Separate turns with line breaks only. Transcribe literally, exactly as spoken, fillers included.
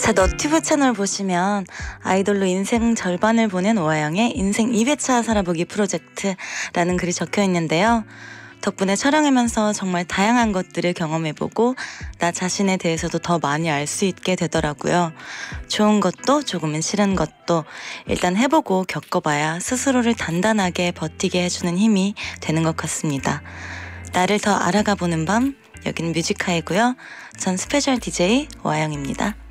자, 너튜브 채널 보시면 아이돌로 인생 절반을 보낸 오하영의 인생 이 회차 살아보기 프로젝트라는 글이 적혀 있는데요. 덕분에 촬영하면서 정말 다양한 것들을 경험해보고 나 자신에 대해서도 더 많이 알 수 있게 되더라고요. 좋은 것도 조금은 싫은 것도 일단 해보고 겪어봐야 스스로를 단단하게 버티게 해주는 힘이 되는 것 같습니다. 나를 더 알아가보는 밤, 여기는 뮤직하이고요. 전 스페셜 디제이 오하영입니다.